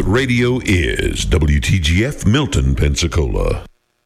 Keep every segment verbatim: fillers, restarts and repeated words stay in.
radio is W T G F Milton, Pensacola.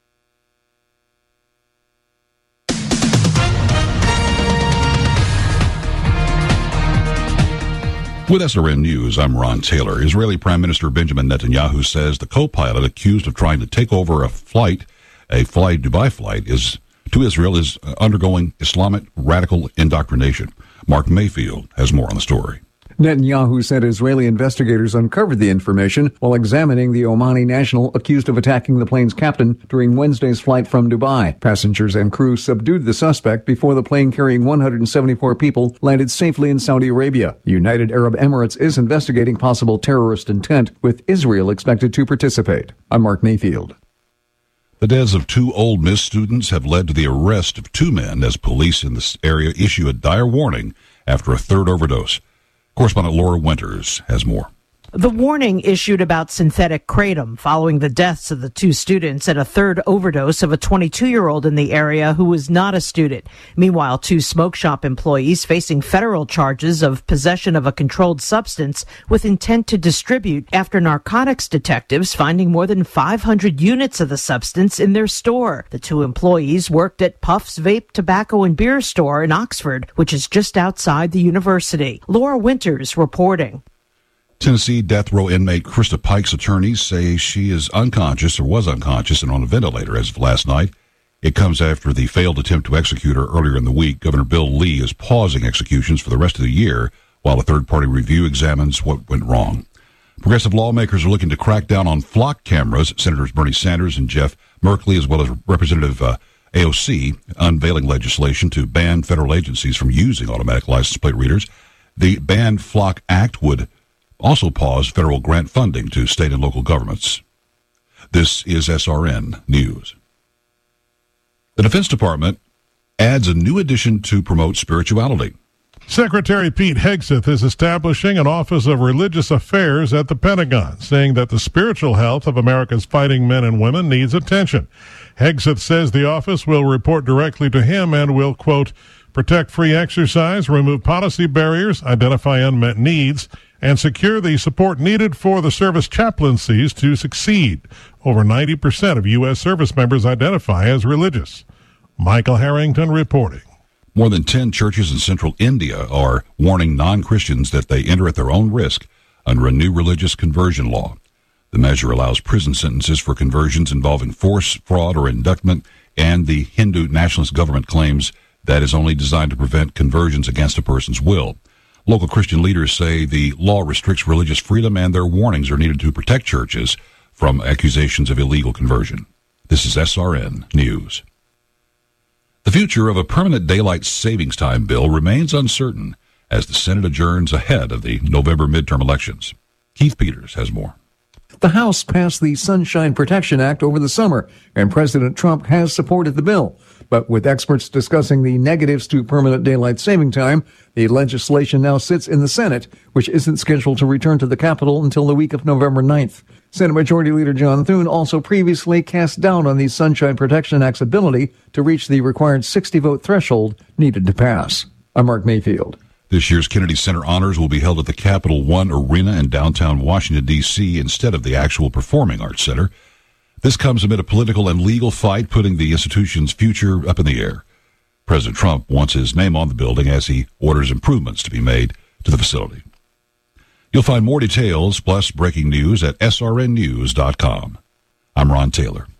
With S R N News, I'm Ron Taylor. Israeli Prime Minister Benjamin Netanyahu says the co-pilot accused of trying to take over a flight, a Fly Dubai flight, is to Israel is undergoing Islamic radical indoctrination. Mark Mayfield has more on the story. Netanyahu said Israeli investigators uncovered the information while examining the Omani national accused of attacking the plane's captain during Wednesday's flight from Dubai. Passengers and crew subdued the suspect before the plane carrying one hundred seventy-four people landed safely in Saudi Arabia. The United Arab Emirates is investigating possible terrorist intent, with Israel expected to participate. I'm Mark Mayfield. The deaths of two Ole Miss students have led to the arrest of two men as police in this area issue a dire warning after a third overdose. Correspondent Laura Winters has more. The warning issued about synthetic kratom following the deaths of the two students and a third overdose of a twenty-two-year-old in the area who was not a student. Meanwhile, two smoke shop employees facing federal charges of possession of a controlled substance with intent to distribute after narcotics detectives finding more than five hundred units of the substance in their store. The two employees worked at Puff's Vape, Tobacco and Beer store in Oxford, which is just outside the university. Laura Winters reporting. Tennessee death row inmate Krista Pike's attorneys say she is unconscious or was unconscious and on a ventilator as of last night. It comes after the failed attempt to execute her earlier in the week. Governor Bill Lee is pausing executions for the rest of the year while a third-party review examines what went wrong. Progressive lawmakers are looking to crack down on flock cameras. Senators Bernie Sanders and Jeff Merkley, as well as Representative uh, A O C, unveiling legislation to ban federal agencies from using automatic license plate readers. The Ban Flock Act would also pause federal grant funding to state and local governments. This is S R N News. The Defense Department adds a new addition to promote spirituality. Secretary Pete Hegseth is establishing an Office of Religious Affairs at the Pentagon, saying that the spiritual health of America's fighting men and women needs attention. Hegseth says the office will report directly to him and will, quote, protect free exercise, remove policy barriers, identify unmet needs, and secure the support needed for the service chaplaincies to succeed. Over ninety percent of U S service members identify as religious. Michael Harrington reporting. More than ten churches in central India are warning non-Christians that they enter at their own risk under a new religious conversion law. The measure allows prison sentences for conversions involving force, fraud, or inductment, and the Hindu nationalist government claims that is only designed to prevent conversions against a person's will. Local Christian leaders say the law restricts religious freedom, and their warnings are needed to protect churches from accusations of illegal conversion. This is S R N News. The future of a permanent daylight savings time bill remains uncertain as the Senate adjourns ahead of the November midterm elections. Keith Peters has more. The House passed the Sunshine Protection Act over the summer, and President Trump has supported the bill. But with experts discussing the negatives to permanent daylight saving time, the legislation now sits in the Senate, which isn't scheduled to return to the Capitol until the week of November ninth. Senate Majority Leader John Thune also previously cast doubt on the Sunshine Protection Act's ability to reach the required sixty-vote threshold needed to pass. I'm Mark Mayfield. This year's Kennedy Center Honors will be held at the Capital One Arena in downtown Washington, D C instead of the actual Performing Arts Center. This comes amid a political and legal fight putting the institution's future up in the air. President Trump wants his name on the building as he orders improvements to be made to the facility. You'll find more details plus breaking news at S R N news dot com. I'm Ron Taylor.